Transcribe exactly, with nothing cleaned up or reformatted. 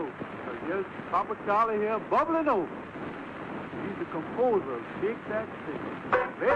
know. Uh, here's Papa Charlie here bubbling over. He's the composer of Shake That Thing.